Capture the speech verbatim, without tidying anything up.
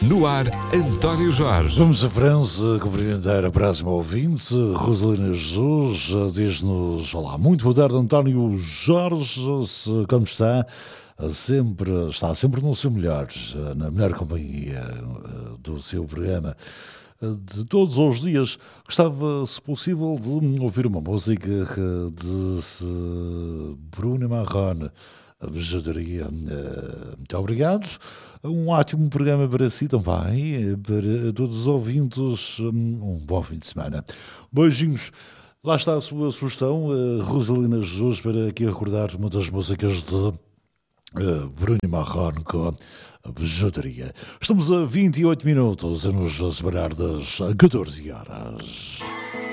No ar, António Jorge. Vamos a França cumprimentar a próxima ouvinte, Rosalina Jesus. Diz-nos: olá, muito boa tarde, António Jorge. Como está? Sempre, está sempre no seu melhor, na melhor companhia do seu programa de todos os dias. Gostava, se possível, de ouvir uma música de Bruno Marrone, a bijuteria. Muito obrigado. Um ótimo programa para si também, para todos os ouvintes. Um bom fim de semana. Beijinhos. Lá está a sua sugestão, Rosalina Jesus, para aqui recordar uma das músicas de Bruno Marrone com a bijuteria. Estamos a vinte e oito minutos a nos separar das catorze horas.